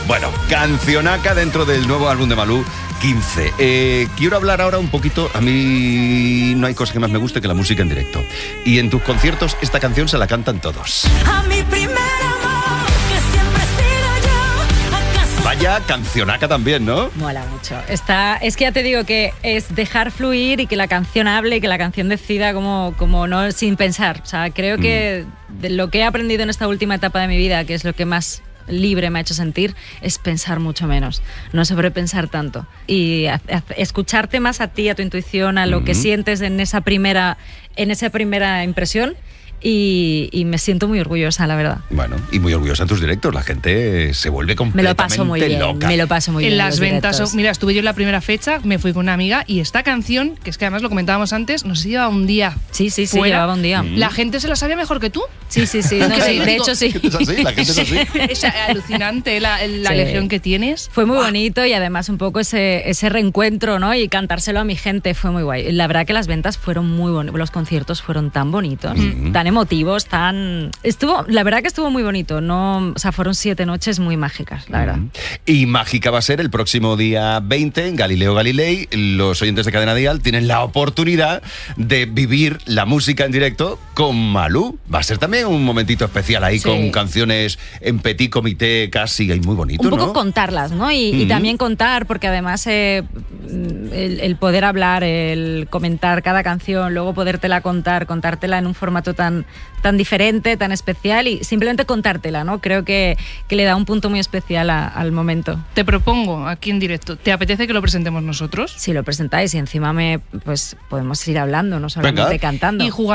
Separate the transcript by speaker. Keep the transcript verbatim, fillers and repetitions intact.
Speaker 1: Bueno, cancionaca dentro del nuevo álbum de Malú, quince. Eh, quiero hablar ahora un poquito, a mí no hay cosa que más me guste que la música en directo. Y en tus conciertos esta canción se la cantan todos.
Speaker 2: A mi primer amor, que siempre he sido yo, ¿acaso?
Speaker 1: Vaya cancionaca también, ¿no?
Speaker 3: Mola mucho. Está, es que ya te digo que es dejar fluir y que la canción hable y que la canción decida como, como no sin pensar. O sea, creo que mm. de lo que he aprendido en esta última etapa de mi vida, que es lo que más libre me ha hecho sentir, es pensar mucho menos, no sobrepensar tanto y a, a, escucharte más a ti, a tu intuición, a lo mm-hmm. que sientes en esa primera, en esa primera impresión. Y, y me siento muy orgullosa, la verdad.
Speaker 1: Bueno, y muy orgullosa en tus directos. La gente se vuelve completamente
Speaker 3: me lo paso muy bien,
Speaker 1: loca.
Speaker 3: Me lo paso muy
Speaker 4: en
Speaker 3: bien.
Speaker 4: En las ventas,
Speaker 3: directos.
Speaker 4: Mira, estuve yo en la primera fecha, me fui con una amiga y esta canción, que es que además lo comentábamos antes, no sé si llevaba un día.
Speaker 3: Sí, sí, sí,
Speaker 4: fuera.
Speaker 3: llevaba un día.
Speaker 4: ¿La gente se la sabía mejor que tú?
Speaker 3: Sí, sí, sí. No, sí de hecho, sí.
Speaker 1: Es así, la gente es así.
Speaker 4: Es alucinante la, la sí. legión que tienes.
Speaker 3: Fue muy bonito y además un poco ese, ese reencuentro, ¿no? Y cantárselo a mi gente fue muy guay. La verdad que las ventas fueron muy bonitas, los conciertos fueron tan bonitos, mm-hmm. tan emotivos, tan... Estuvo, la verdad que estuvo muy bonito, no, o sea, fueron siete noches muy mágicas, la verdad.
Speaker 1: Y mágica va a ser el próximo día veinte en Galileo Galilei. Los oyentes de Cadena Dial tienen la oportunidad de vivir la música en directo con Malú. Va a ser también un momentito especial ahí, sí. con canciones en petit comité casi, y muy bonito,
Speaker 3: un poco
Speaker 1: ¿no?
Speaker 3: contarlas, ¿no? Y, mm-hmm. y también contar, porque además eh, el, el poder hablar, el comentar cada canción, luego podértela contar, contártela en un formato tan, tan diferente, tan especial y simplemente contártela, ¿no? Creo que, que le da un punto muy especial a, al momento.
Speaker 4: Te propongo aquí en directo, ¿te apetece que lo presentemos nosotros?
Speaker 3: Si lo presentáis y encima me, pues podemos ir hablando, no solamente
Speaker 1: Venga.
Speaker 3: cantando.
Speaker 4: Y jugando